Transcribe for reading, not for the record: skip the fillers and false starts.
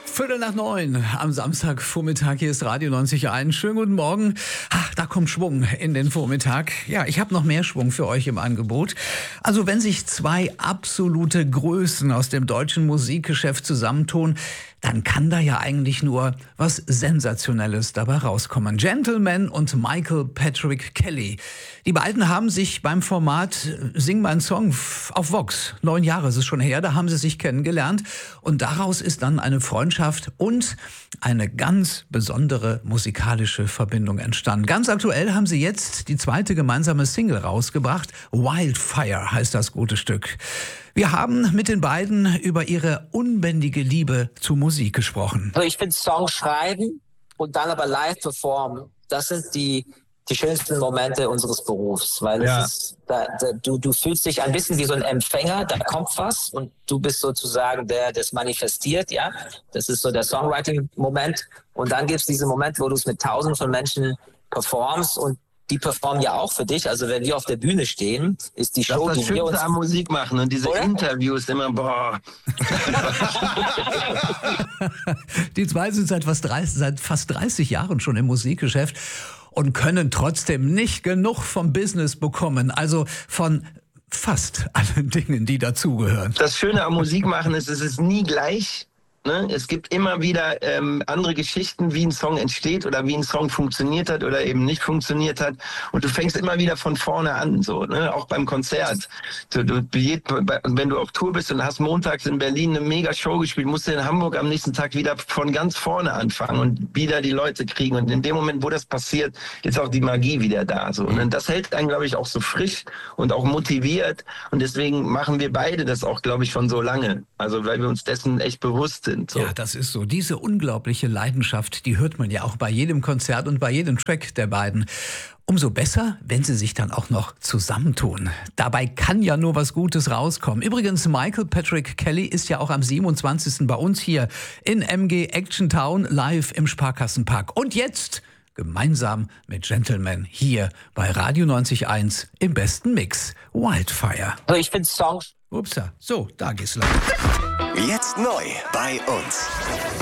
8:45 am Samstagvormittag. Hier ist Radio 90.1. Schönen guten Morgen. Da kommt Schwung in den Vormittag. Ja, ich habe noch mehr Schwung für euch im Angebot. Also wenn sich zwei absolute Größen aus dem deutschen Musikgeschäft zusammentun, dann kann da ja eigentlich nur was Sensationelles dabei rauskommen. Gentleman und Michael Patrick Kelly. Die beiden haben sich beim Format Sing mein Song auf Vox, 9 Jahre ist es schon her, da haben sie sich kennengelernt. Und daraus ist dann eine Freundschaft und eine ganz besondere musikalische Verbindung entstanden. Ganz aktuell haben sie jetzt die zweite gemeinsame Single rausgebracht. Wildfire heißt das gute Stück. Wir haben mit den beiden über ihre unbändige Liebe zu Musik gesprochen. Also ich finde Songs schreiben und dann aber live performen, das sind die schönsten Momente unseres Berufs, weil es ist, du fühlst dich ein bisschen wie so ein Empfänger, da kommt was und du bist sozusagen der, das manifestiert, ja. Das ist so der Songwriting-Moment und dann gibt es diesen Moment, wo du es mit Tausenden von Menschen performst und die performen ja auch für dich. Also wenn wir auf der Bühne stehen, ist die Show, das die wir uns am Musik machen und diese Interviews immer, boah. Die zwei sind seit fast 30 Jahren schon im Musikgeschäft und können trotzdem nicht genug vom Business bekommen. Also von fast allen Dingen, die dazugehören. Das Schöne am Musikmachen ist, es ist nie gleich. Ne? Es gibt immer wieder andere Geschichten, wie ein Song entsteht oder wie ein Song funktioniert hat oder eben nicht funktioniert hat. Und du fängst immer wieder von vorne an, so, ne? Auch beim Konzert. Wenn du auf Tour bist und hast montags in Berlin eine mega Show gespielt, musst du in Hamburg am nächsten Tag wieder von ganz vorne anfangen und wieder die Leute kriegen. Und in dem Moment, wo das passiert, ist auch die Magie wieder da. So. Und das hält einen, glaube ich, auch so frisch und auch motiviert. Und deswegen machen wir beide das auch, glaube ich, schon so lange. Also weil wir uns dessen echt bewusst sind. So. Ja, das ist so. Diese unglaubliche Leidenschaft, die hört man ja auch bei jedem Konzert und bei jedem Track der beiden. Umso besser, wenn sie sich dann auch noch zusammentun. Dabei kann ja nur was Gutes rauskommen. Übrigens, Michael Patrick Kelly ist ja auch am 27. bei uns hier in MG Action Town live im Sparkassenpark. Und jetzt gemeinsam mit Gentleman hier bei Radio 90.1 im besten Mix. Wildfire. Also ich finde Songs. Upsa, so, da geht's los. Jetzt neu bei uns.